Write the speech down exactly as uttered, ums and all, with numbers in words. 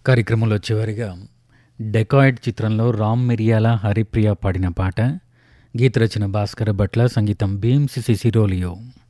కార్యక్రమంలో చివరిగా 'డెకాయిడ్' చిత్రంలో రామ్ మిరియాల, హరిప్రియ పాడిన పాట. గీత రచన భాస్కర భట్ల, సంగీతం భీమ్స్ సిసిరోలియో.